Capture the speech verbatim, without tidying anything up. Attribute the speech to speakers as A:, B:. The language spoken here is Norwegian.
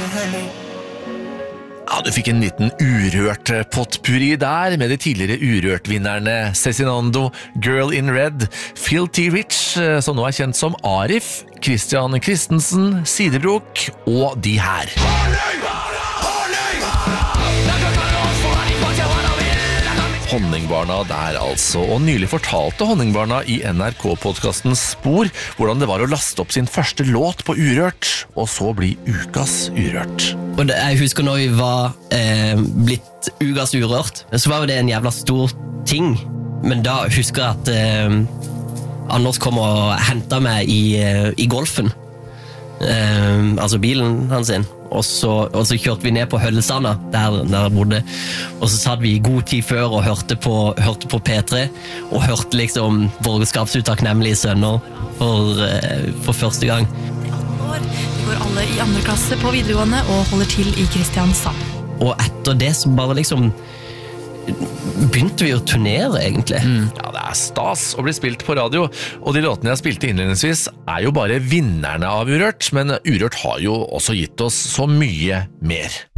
A: Ja, du fikk en liten urørt potpurri der med de tidligere urørt-vinnerne Cezinando, Girl in Red, Filthy Rich, som nå er kjent som Arif, Christian Christensen, Sidebrok og de her. Honningbarna der altså, og nylig fortalte Honningbarna i N R K-podcasten Spor hvordan det var å laste opp sin første låt på Urørt, og så bli ukas Urørt.
B: Og det, jeg husker når vi var eh, blitt ukas Urørt, så var jo det en jævla stor ting, men da husker jeg at eh, Anders kom og hentet meg i, eh, i golfen, eh, altså bilen hans sin. Og så, og så kjørte vi ned på Høllesanda der, der jeg bodde, og så satt vi i god tid før og hørte på, hørte på P tre og hørte liksom Borgerskapsutakknemlige sønner for, for første gang.
C: De atten år, de går alle i andre klasse på videregående og holder til i Kristiansand.
B: Og etter det så bare liksom begynte vi å turnere egentlig.
A: Mm. Ja, det er stas å bli spilt på radio, og de låtene jeg spilte innledningsvis er jo bare vinnerne av Urørt, men Urørt har jo også gitt oss så mye mer.